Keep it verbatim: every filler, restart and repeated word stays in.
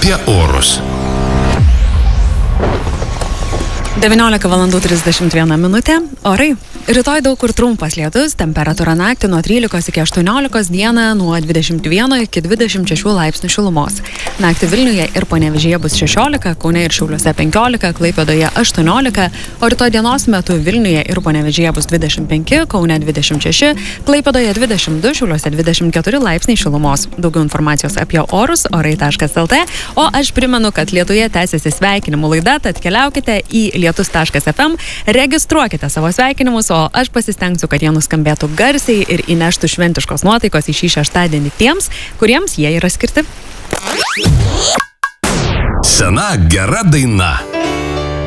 apie orus. devyniolika valandų trisdešimt viena minutė. Orai. Rytoj daug kur trumpas lietus, temperatūra naktį nuo trylikos iki aštuoniolikos, dieną nuo dvidešimt vieno iki dvidešimt šešių laipsnių šilumos. Naktį Vilniuje ir Panevėžyje bus šešiolika, Kaune ir Šiauliuose penkiolika, Klaipėdoje aštuoniolika, o rytoj dienos metu Vilniuje ir Panevėžyje bus dvidešimt penki, Kaune dvidešimt šeši, Klaipėdoje dvidešimt du, Šiauliuose dvidešimt keturi laipsniai šilumos. Daugiau informacijos apie orus orai taškas lt, o aš primenu, kad Lietuje tęsiasi sveikinimų laida, tad keliaukite į lietus taškas ef em, registruokite savo sveikinimus, o aš pasistengsiu, kad jie nuskambėtų garsiai ir įneštų šventiškos nuotaikos į šį šeštadienį tiems, kuriems jie yra skirti. Sena gera daina.